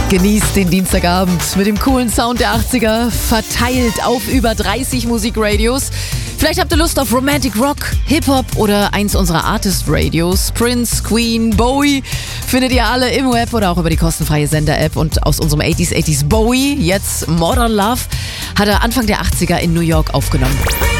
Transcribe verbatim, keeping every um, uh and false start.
Genießt den Dienstagabend mit dem coolen Sound der achtziger, verteilt auf über dreißig Musikradios. Vielleicht habt ihr Lust auf Romantic Rock, Hip-Hop oder eins unserer Artist-Radios. Prince, Queen, Bowie findet ihr alle im Web oder auch über die kostenfreie Sender-App. Und aus unserem achtziger achtziger Bowie, jetzt Modern Love, hat er Anfang der achtziger in New York aufgenommen.